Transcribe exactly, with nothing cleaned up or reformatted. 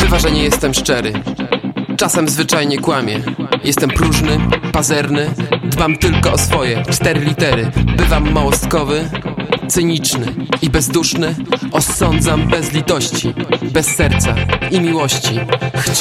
Bywa, że nie jestem szczery, czasem zwyczajnie kłamię. Jestem próżny, pazerny, dbam tylko o swoje cztery litery. Bywam małostkowy, cyniczny i bezduszny. Osądzam bez litości, bez serca i miłości.